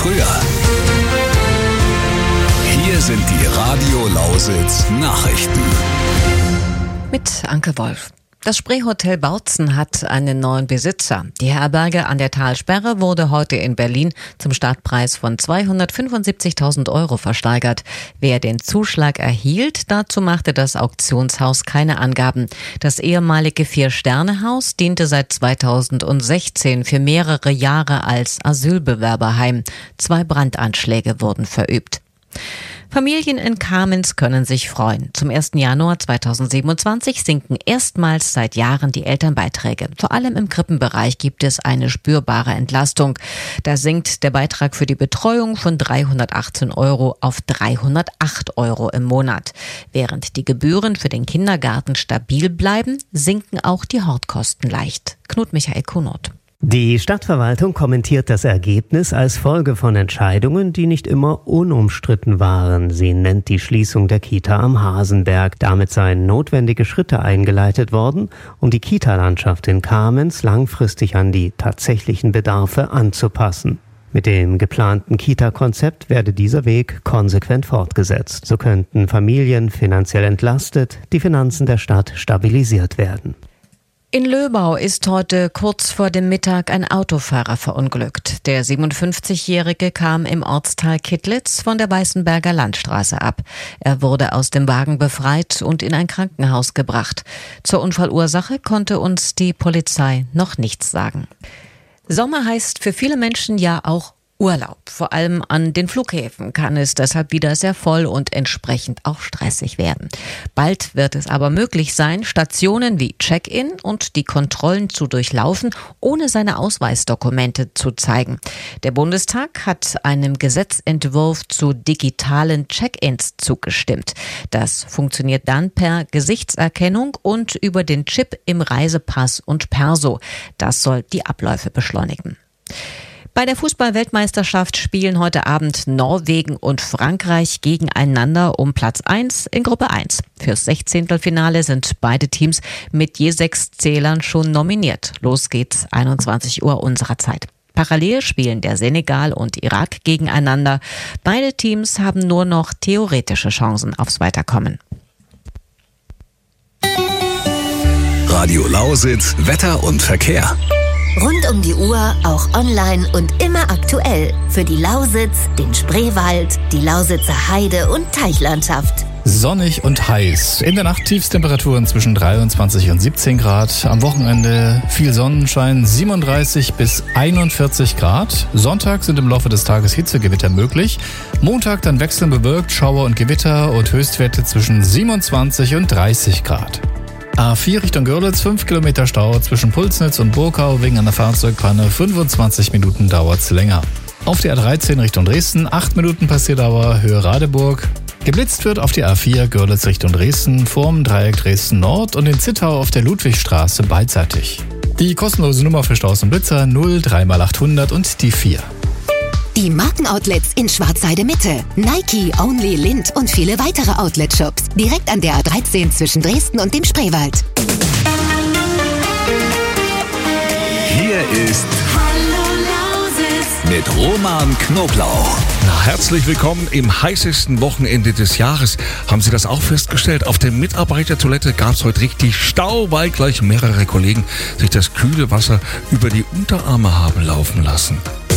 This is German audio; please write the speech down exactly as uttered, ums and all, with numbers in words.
früher. Hier sind die Radio Lausitz Nachrichten. Mit Anke Wolf. Das Spreehotel Bautzen hat einen neuen Besitzer. Die Herberge an der Talsperre wurde heute in Berlin zum Startpreis von zweihundertfünfundsiebzigtausend Euro versteigert. Wer den Zuschlag erhielt, dazu machte das Auktionshaus keine Angaben. Das ehemalige Vier-Sterne-Haus diente seit zweitausendsechzehn für mehrere Jahre als Asylbewerberheim. Zwei Brandanschläge wurden verübt. Familien in Kamenz können sich freuen. Zum ersten Januar zweitausendsiebenundzwanzig sinken erstmals seit Jahren die Elternbeiträge. Vor allem im Krippenbereich gibt es eine spürbare Entlastung. Da sinkt der Beitrag für die Betreuung von dreihundertachtzehn Euro auf dreihundertacht Euro im Monat. Während die Gebühren für den Kindergarten stabil bleiben, sinken auch die Hortkosten leicht. Knut Michael Kunert. Die Stadtverwaltung kommentiert das Ergebnis als Folge von Entscheidungen, die nicht immer unumstritten waren. Sie nennt die Schließung der Kita am Hasenberg. Damit seien notwendige Schritte eingeleitet worden, um die Kita-Landschaft in Kamenz langfristig an die tatsächlichen Bedarfe anzupassen. Mit dem geplanten Kita-Konzept werde dieser Weg konsequent fortgesetzt. So könnten Familien finanziell entlastet, die Finanzen der Stadt stabilisiert werden. In Löbau ist heute kurz vor dem Mittag ein Autofahrer verunglückt. Der siebenundfünfzigjährige kam im Ortsteil Kittlitz von der Weißenberger Landstraße ab. Er wurde aus dem Wagen befreit und in ein Krankenhaus gebracht. Zur Unfallursache konnte uns die Polizei noch nichts sagen. Sommer heißt für viele Menschen ja auch Urlaub. Vor allem an den Flughäfen kann es deshalb wieder sehr voll und entsprechend auch stressig werden. Bald wird es aber möglich sein, Stationen wie Check-in und die Kontrollen zu durchlaufen, ohne seine Ausweisdokumente zu zeigen. Der Bundestag hat einem Gesetzentwurf zu digitalen Check-ins zugestimmt. Das funktioniert dann per Gesichtserkennung und über den Chip im Reisepass und Perso. Das soll die Abläufe beschleunigen. Bei der Fußball-Weltmeisterschaft spielen heute Abend Norwegen und Frankreich gegeneinander um Platz eins in Gruppe eins. Fürs Sechzehntelfinale sind beide Teams mit je sechs Zählern schon nominiert. Los geht's, einundzwanzig Uhr unserer Zeit. Parallel spielen der Senegal und Irak gegeneinander. Beide Teams haben nur noch theoretische Chancen aufs Weiterkommen. Radio Lausitz, Wetter und Verkehr. Rund um die Uhr, auch online und immer aktuell. Für die Lausitz, den Spreewald, die Lausitzer Heide- und Teichlandschaft. Sonnig und heiß. In der Nacht Tiefstemperaturen zwischen dreiundzwanzig und siebzehn Grad. Am Wochenende viel Sonnenschein, siebenunddreißig bis einundvierzig Grad. Sonntag sind im Laufe des Tages Hitzegewitter möglich. Montag dann wechselnd bewölkt, Schauer und Gewitter und Höchstwerte zwischen siebenundzwanzig und dreißig Grad. A vier Richtung Görlitz, fünf Kilometer Stau zwischen Pulsnitz und Burkau wegen einer Fahrzeugpanne. fünfundzwanzig Minuten dauert's länger. Auf die A dreizehn Richtung Dresden, acht Minuten Passierdauer, Höhe Radeburg. Geblitzt wird auf die A vier Görlitz Richtung Dresden, vorm Dreieck Dresden Nord und in Zittau auf der Ludwigstraße beidseitig. Die kostenlose Nummer für Staus und Blitzer null drei mal achthundert und die vier. Die Markenoutlets in Schwarzheide Mitte, Nike, Only, Lind und viele weitere Outlet-Shops. Direkt an der A dreizehn zwischen Dresden und dem Spreewald. Hier ist Hallo Lausitz mit Roman Knoblauch. Na, herzlich willkommen im heißesten Wochenende des Jahres. Haben Sie das auch festgestellt? Auf der Mitarbeitertoilette gab es heute richtig Stau, weil gleich mehrere Kollegen sich das kühle Wasser über die Unterarme haben laufen lassen.